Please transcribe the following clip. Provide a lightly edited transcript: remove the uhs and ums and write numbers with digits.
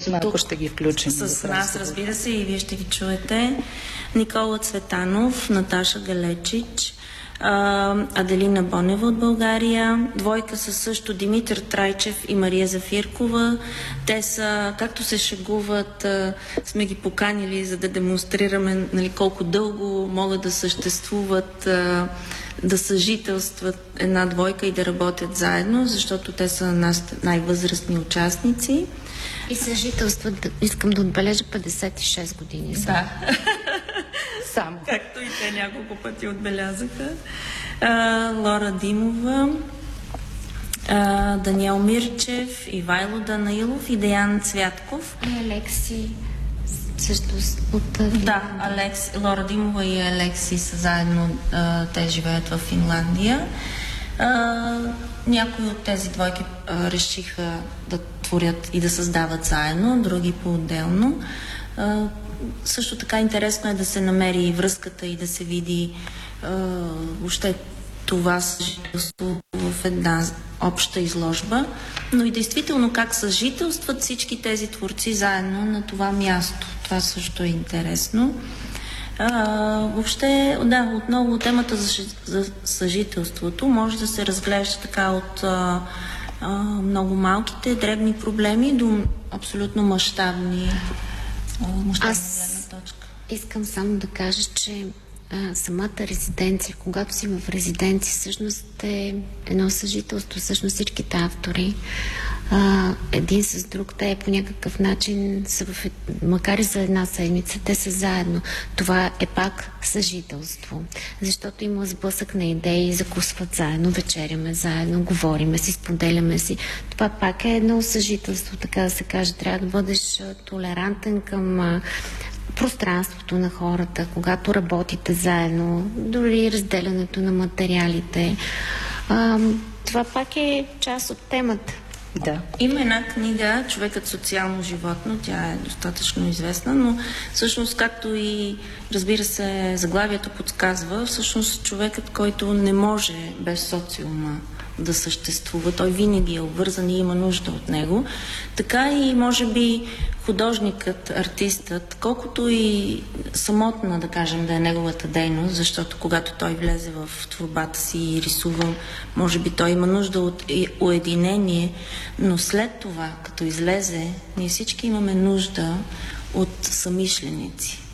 След малко ще ги включим с нас, разбира се, и вие ще ги чуете. Никола Цветанов, Наташа Галечич, Аделина Бонева от България. Двойка са също Димитър Трайчев и Мария Зафиркова. Те са, както се шегуват, сме ги поканили, за да демонстрираме, нали, колко дълго могат да съществуват, да съжителстват една двойка и да работят заедно, защото те са най-възрастни участници. И съжителстват, искам да отбележа, 56 години. Да. Само. Както и те няколко пъти отбелязаха. Лора Димова, Даниел Мирчев, Ивайло Данаилов и Деян Цвятков. И Алекси също от... Да, Лора Димова и Алекси са заедно, те живеят в Финландия. Някои от тези двойки решиха да творят и да създават заедно, други по-отделно. Също така интересно е да се намери връзката и да се види въобще това съжителство в една обща изложба, но и действително как съжителстват всички тези творци заедно на това място. Това също е интересно. Въобще, да, отново темата за съжителството може да се разглежда така от много малките, дребни проблеми до абсолютно мащабни гледна точка. Искам само да кажа, че самата резиденция, когато си в резиденция, всъщност е едно съжителство. Всъщност всичките автори един с друг, те по някакъв начин са макар и за една седмица, те са заедно. Това е пак съжителство, защото има сблъсък на идеи, закусват заедно, вечеряме заедно, говориме си, споделяме си. Това пак е едно съжителство, така да се каже. Трябва да бъдеш толерантен към пространството на хората, когато работите заедно, дори разделянето на материалите. Това пак е част от темата. Да. Има една книга "Човекът социално животно", тя е достатъчно известна, но всъщност, както и разбира се заглавието подсказва, всъщност човекът, който не може без социума да съществува, той винаги е обвързан и има нужда от него. Така и може би художникът, артистът, колкото и самотна, да кажем, да е неговата дейност, защото когато той влезе в творбата си и рисува, може би той има нужда от уединение, но след това, като излезе, ние всички имаме нужда от самишленици.